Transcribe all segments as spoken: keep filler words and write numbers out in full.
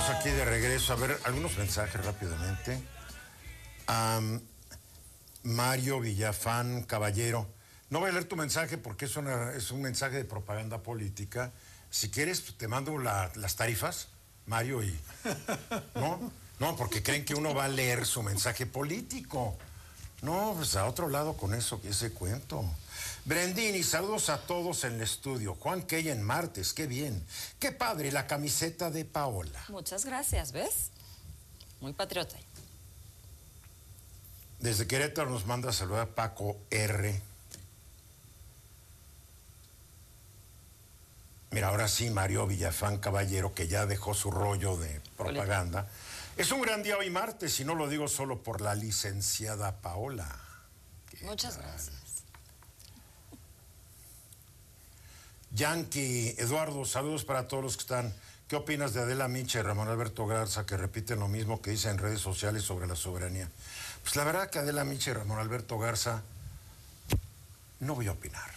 aquí de regreso. A ver, algunos mensajes rápidamente. Um, Mario Villafán Caballero. No voy a leer tu mensaje porque es, una, es un mensaje de propaganda política. Si quieres, te mando la, las tarifas, Mario, y... ¿No? No, porque creen que uno va a leer su mensaje político. No, pues a otro lado con eso, que ese cuento. Brendini, saludos a todos en el estudio. Juan Key en martes, qué bien. Qué padre, la camiseta de Paola. Muchas gracias, ¿ves? Muy patriota. Desde Querétaro nos manda a saludar a Paco R. Mira, ahora sí, Mario Villafán Caballero, que ya dejó su rollo de propaganda. Es un gran día hoy martes, y no lo digo solo por la licenciada Paola. Muchas tal? gracias. Yankee, Eduardo, saludos para todos los que están. ¿Qué opinas de Adela Micha y Ramón Alberto Garza, que repiten lo mismo que dicen en redes sociales sobre la soberanía? Pues la verdad que Adela Micha y Ramón Alberto Garza, no voy a opinar.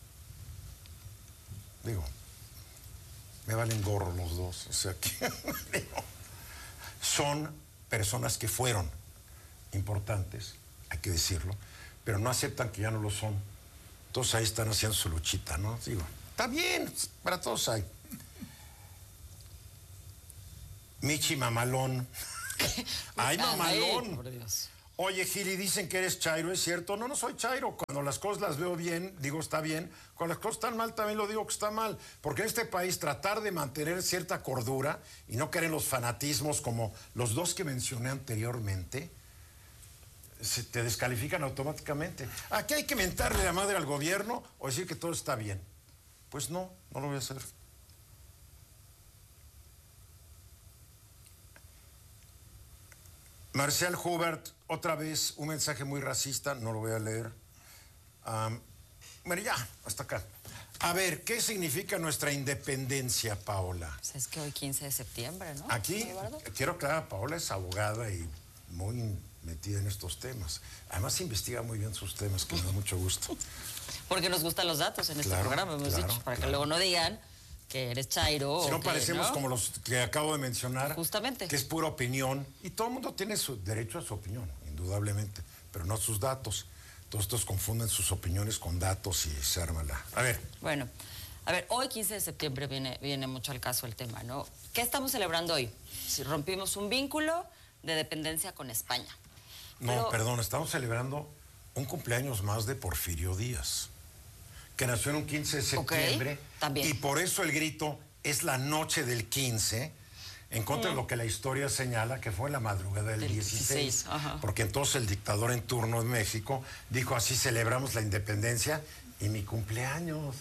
Digo, me valen gorro los dos, o sea que... digo, son personas que fueron importantes, hay que decirlo, pero no aceptan que ya no lo son. Todos ahí están haciendo su luchita, ¿no? Digo, está bien, para todos hay. Michi Mamalón. ¡Ay, Mamalón! Ay, por Dios. Oye, Gili, dicen que eres chairo, ¿es cierto? No, no soy chairo. Cuando las cosas las veo bien, digo está bien. Cuando las cosas están mal, también lo digo que está mal. Porque en este país tratar de mantener cierta cordura y no caer en los fanatismos como los dos que mencioné anteriormente, se te descalifican automáticamente. ¿Aquí hay que mentarle la madre al gobierno o decir que todo está bien? Pues no, no lo voy a hacer. Marcial Hubert, otra vez un mensaje muy racista, no lo voy a leer. Um, bueno, ya, hasta acá. A ver, ¿qué significa nuestra independencia, Paola? Pues es que hoy quince de septiembre, ¿no? Aquí, quiero aclarar, Paola es abogada y muy metida en estos temas. Además investiga muy bien sus temas, que me da mucho gusto. Porque nos gustan los datos en este claro, programa, hemos claro, dicho, para claro. que luego no digan que eres chairo. Si no que, parecemos ¿no? como los que acabo de mencionar. Justamente. Que es pura opinión. Y todo el mundo tiene su derecho a su opinión, indudablemente, pero no a sus datos. Todos estos confunden sus opiniones con datos y se arma la... A ver. Bueno, a ver, hoy quince de septiembre viene, viene mucho al caso el tema, ¿no? ¿Qué estamos celebrando hoy? Si rompimos un vínculo de dependencia con España. No, pero... perdón, estamos celebrando un cumpleaños más de Porfirio Díaz, que nació en un quince de septiembre. Okay, también. Y por eso el grito es la noche del quince, en contra mm. de lo que la historia señala, que fue la madrugada del, del dieciséis, dieciséis porque entonces el dictador en turno en México dijo, así celebramos la independencia y mi cumpleaños.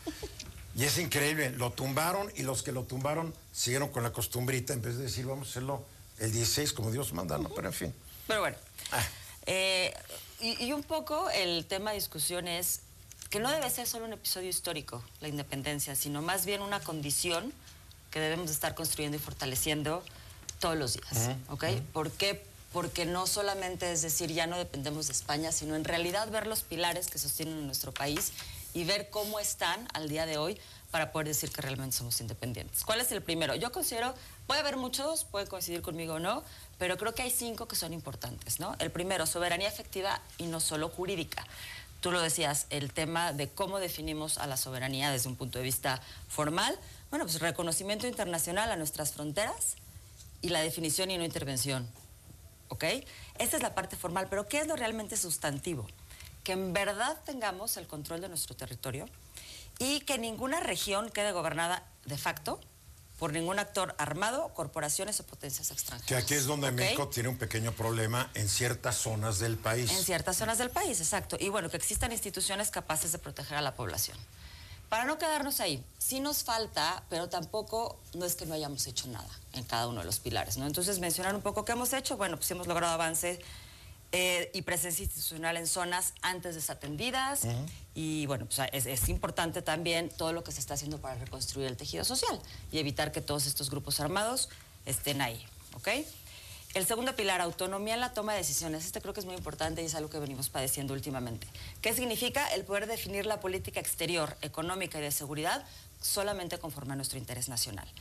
Y es increíble, lo tumbaron y los que lo tumbaron siguieron con la costumbrita en vez de decir, vamos a hacerlo el dieciséis como Dios manda, ¿no? Pero en fin. Pero bueno, ah. eh, y, y un poco el tema de discusión es que no debe ser solo un episodio histórico, la independencia, sino más bien una condición que debemos de estar construyendo y fortaleciendo todos los días, uh-huh. ¿ok? Uh-huh. ¿Por qué? Porque no solamente es decir, ya no dependemos de España, sino en realidad ver los pilares que sostienen nuestro país y ver cómo están al día de hoy para poder decir que realmente somos independientes. ¿Cuál es el primero? Yo considero, puede haber muchos, pueden coincidir conmigo o no, pero creo que hay cinco que son importantes, ¿no? El primero, soberanía efectiva y no solo jurídica. Tú lo decías, el tema de cómo definimos a la soberanía desde un punto de vista formal. Bueno, pues reconocimiento internacional a nuestras fronteras y la definición y no intervención, ¿ok? Esa es la parte formal, pero ¿qué es lo realmente sustantivo? Que en verdad tengamos el control de nuestro territorio y que ninguna región quede gobernada de facto por ningún actor armado, corporaciones o potencias extranjeras. Que aquí es donde ¿okay? México tiene un pequeño problema en ciertas zonas del país. En ciertas zonas del país, exacto. Y bueno, que existan instituciones capaces de proteger a la población. Para no quedarnos ahí, sí nos falta, pero tampoco no es que no hayamos hecho nada en cada uno de los pilares, ¿no? Entonces, mencionar un poco qué hemos hecho. Bueno, pues hemos logrado avance eh, y presencia institucional en zonas antes desatendidas. Uh-huh. Y bueno, pues es, es importante también todo lo que se está haciendo para reconstruir el tejido social y evitar que todos estos grupos armados estén ahí, ¿ok? El segundo pilar, autonomía en la toma de decisiones. Este creo que es muy importante y es algo que venimos padeciendo últimamente. ¿Qué significa? El poder definir la política exterior, económica y de seguridad solamente conforme a nuestro interés nacional.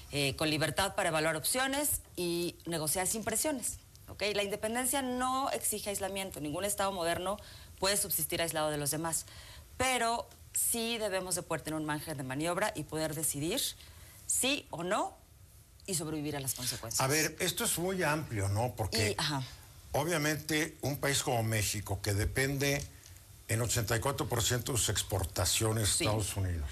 eh, con libertad para evaluar opciones y negociar sin presiones. ¿Okay? La independencia no exige aislamiento, ningún Estado moderno puede subsistir aislado de los demás, pero sí debemos de poder tener un margen de maniobra y poder decidir sí o no y sobrevivir a las consecuencias. A ver, esto es muy amplio, ¿no? Porque y, ajá. obviamente un país como México, que depende en ochenta y cuatro por ciento de sus exportaciones a sí. Estados Unidos,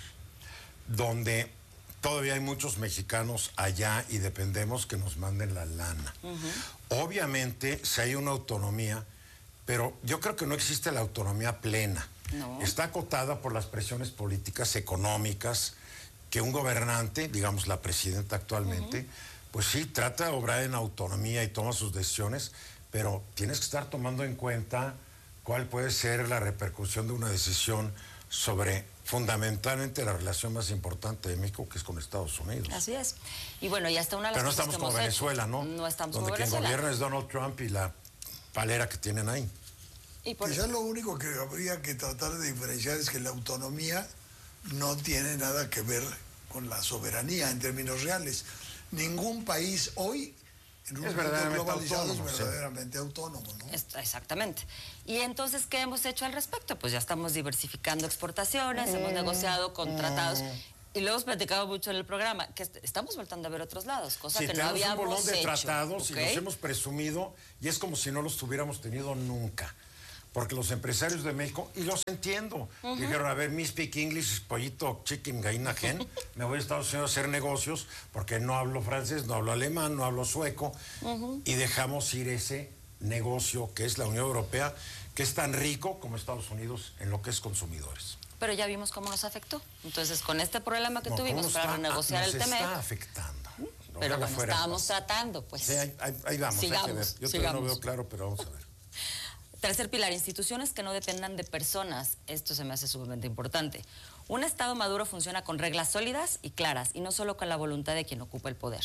donde todavía hay muchos mexicanos allá y dependemos que nos manden la lana. Uh-huh. Obviamente, si hay una autonomía, pero yo creo que no existe la autonomía plena. No. Está acotada por las presiones políticas, económicas, que un gobernante, digamos la presidenta actualmente, uh-huh. pues sí, trata de obrar en autonomía y toma sus decisiones, pero tienes que estar tomando en cuenta cuál puede ser la repercusión de una decisión sobre fundamentalmente la relación más importante de México, que es con Estados Unidos. Así es. Y bueno, ya está una de las Pero no estamos como Venezuela, ¿no? No estamos Donde como quien Venezuela. gobierna es Donald Trump y la palera que tienen ahí. Y por Quizás lo único que habría que tratar de diferenciar es que la autonomía no tiene nada que ver con la soberanía en términos reales. Ningún país hoy en un es mundo globalizado autónomo, es verdaderamente sí. autónomo, ¿no? Exactamente. Y entonces, ¿qué hemos hecho al respecto? Pues ya estamos diversificando exportaciones, mm. hemos negociado con tratados. Y lo hemos platicado mucho en el programa, que estamos voltando a ver otros lados, cosa sí, que no habíamos un bolón de hecho, tratados ¿okay? Y los hemos presumido y es como si no los tuviéramos tenido nunca. Porque los empresarios de México, y los entiendo, uh-huh. dijeron, a ver, me speak English, pollito, chicken, gallina, hen, me voy a Estados Unidos a hacer negocios porque no hablo francés, no hablo alemán, no hablo sueco, uh-huh. y dejamos ir ese negocio que es la Unión Europea, que es tan rico como Estados Unidos en lo que es consumidores. Pero ya vimos cómo nos afectó. Entonces, con este problema que no, tuvimos para está, renegociar nos el T M E C... está afectando. No, pero bueno, estábamos tratando, pues. Sí, ahí, ahí, ahí vamos, sigamos, hay que ver. Yo sigamos. todavía no veo claro, pero vamos a ver. Tercer pilar, instituciones que no dependan de personas. Esto se me hace sumamente importante. Un Estado maduro funciona con reglas sólidas y claras, y no solo con la voluntad de quien ocupa el poder.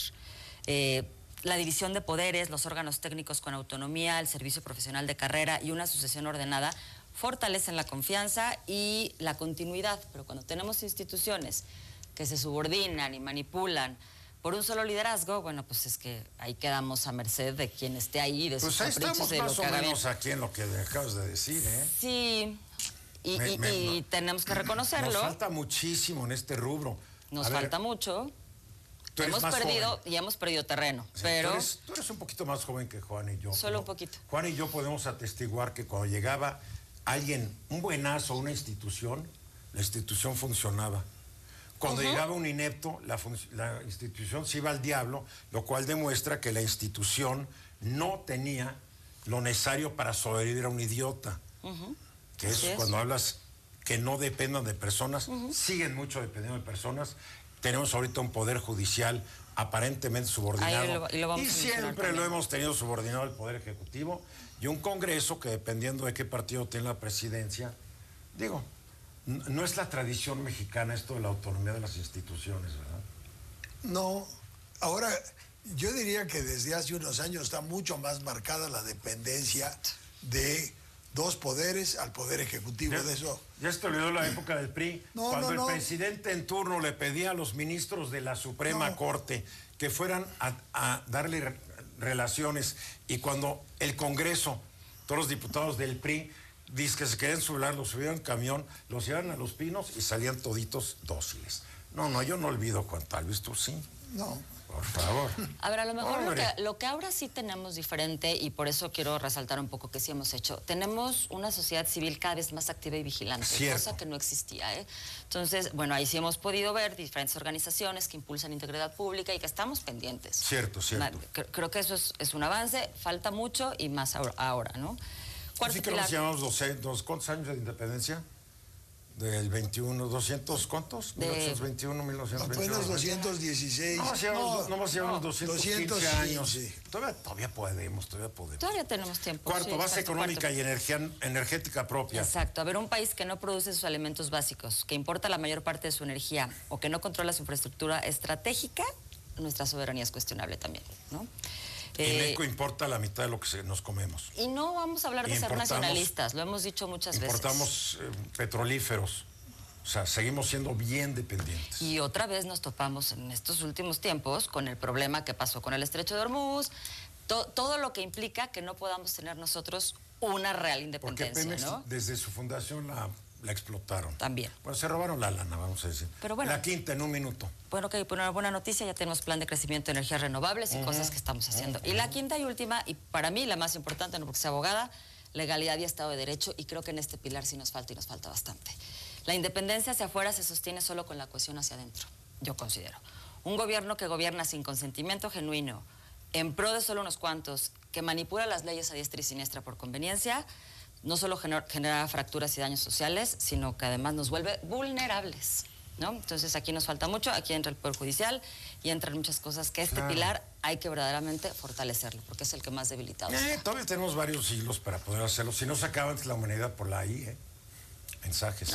Eh, la división de poderes, los órganos técnicos con autonomía, el servicio profesional de carrera y una sucesión ordenada fortalecen la confianza y la continuidad. Pero cuando tenemos instituciones que se subordinan y manipulan por un solo liderazgo, bueno, pues es que ahí quedamos a merced de quien esté ahí, de sus pues ahí caprichos, estamos de lo más que o haga menos bien. aquí en lo que acabas de decir, ¿eh? Sí, y, me, y, me, y no, tenemos que reconocerlo. Nos falta muchísimo en este rubro. Nos a falta ver, mucho. Tú eres hemos más perdido joven. y hemos perdido terreno, O sea, pero... Tú eres, tú eres un poquito más joven que Juan y yo. Solo un poquito. Juan y yo podemos atestiguar que cuando llegaba alguien, un buenazo a una institución, la institución funcionaba. Cuando uh-huh. llegaba un inepto, la, la institución se iba al diablo, lo cual demuestra que la institución no tenía lo necesario para sobrevivir a un idiota. Uh-huh. Que es, es cuando hablas que no dependan de personas, uh-huh. siguen mucho dependiendo de personas. Tenemos ahorita un poder judicial aparentemente subordinado. Lo, y lo y siempre lo hemos tenido subordinado al Poder Ejecutivo. Y un Congreso que, dependiendo de qué partido tiene la presidencia, digo... No es la tradición mexicana esto de la autonomía de las instituciones, ¿verdad? No. Ahora, yo diría que desde hace unos años está mucho más marcada la dependencia de dos poderes al Poder Ejecutivo. Ya, de eso. Ya se te olvidó la época del P R I, no, cuando no, no. el presidente en turno le pedía a los ministros de la Suprema no. Corte que fueran a, a darle re relaciones, y cuando el Congreso, todos los diputados del P R I, dice que se querían subir, los subieron en camión, los llevaron a Los Pinos y salían toditos dóciles. No, no, yo no olvido, Juan, tal vez tú sí. No. Por favor. A ver, a lo mejor lo que, lo que ahora sí tenemos diferente, y por eso quiero resaltar un poco que sí hemos hecho, tenemos una sociedad civil cada vez más activa y vigilante, Cierto. Cosa que no existía, ¿eh? Entonces, bueno, ahí sí hemos podido ver diferentes organizaciones que impulsan integridad pública y que estamos pendientes. Cierto, cierto. Creo que eso es, es un avance, falta mucho y más ahora, ahora ¿no? Así que nos llevamos dos, ¿cuántos años de independencia? Del veintiuno, doscientos, ¿cuántos? De... mil novecientos veintiuno, mil novecientos veintiuno. Apenas doscientos dieciséis. No, llevamos, no, no, llevamos no, doscientos quince doscientos, años. Sí. Todavía, todavía podemos, todavía podemos. Todavía tenemos tiempo. Cuarto, sí, base exacto, económica cuarto. y energía energética propia. Exacto. A ver, un país que no produce sus alimentos básicos, que importa la mayor parte de su energía o que no controla su infraestructura estratégica, nuestra soberanía es cuestionable también, ¿no? Y eh, México importa la mitad de lo que se, nos comemos. Y no vamos a hablar de ser nacionalistas, lo hemos dicho muchas importamos, veces. Importamos eh, petrolíferos. O sea, seguimos siendo bien dependientes. Y otra vez nos topamos en estos últimos tiempos con el problema que pasó con el Estrecho de Hormuz, to, todo lo que implica que no podamos tener nosotros una real independencia, Porque Pemex, ¿no? desde su fundación la, la explotaron. También. Bueno, se robaron la lana, vamos a decir. Pero bueno. La quinta en un minuto. Bueno, ok, pues una buena noticia, ya tenemos plan de crecimiento de energías renovables y uh-huh. cosas que estamos haciendo. Uh-huh. Y la quinta y última, y para mí la más importante, no porque sea abogada, legalidad y Estado de Derecho, y creo que en este pilar sí nos falta y nos falta bastante. La independencia hacia afuera se sostiene solo con la cohesión hacia adentro, yo considero. Un gobierno que gobierna sin consentimiento genuino, en pro de solo unos cuantos, que manipula las leyes a diestra y siniestra por conveniencia, no solo gener, genera fracturas y daños sociales, sino que además nos vuelve vulnerables, ¿no? Entonces aquí nos falta mucho, aquí entra el Poder Judicial y entran muchas cosas que este claro. pilar hay que verdaderamente fortalecerlo, porque es el que más debilitado eh, está. Todavía tenemos varios siglos para poder hacerlo, si no se acaba antes la humanidad por la I, ¿eh? Mensajes.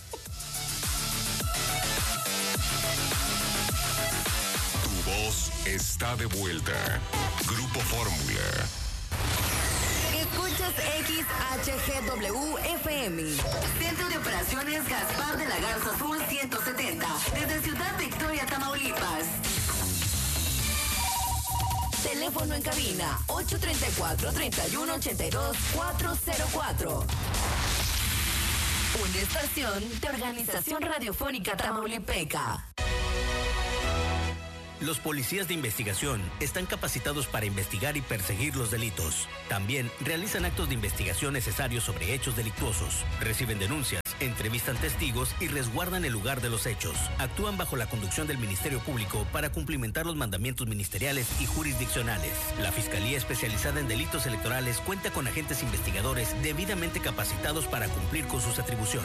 Tu voz está de vuelta. Grupo Fórmula. Escuchas X H G W F M. Centro de Operaciones Gaspar de la Garza Sur ciento setenta. Desde Ciudad Victoria, Tamaulipas. Teléfono en cabina ocho tres cuatro, tres uno ocho dos, cuatro cero cuatro. Una estación de Organización Radiofónica Tamaulipeca. Los policías de investigación están capacitados para investigar y perseguir los delitos. También realizan actos de investigación necesarios sobre hechos delictuosos. Reciben denuncias, entrevistan testigos y resguardan el lugar de los hechos. Actúan bajo la conducción del Ministerio Público para cumplimentar los mandamientos ministeriales y jurisdiccionales. La Fiscalía Especializada en Delitos Electorales cuenta con agentes investigadores debidamente capacitados para cumplir con sus atribuciones.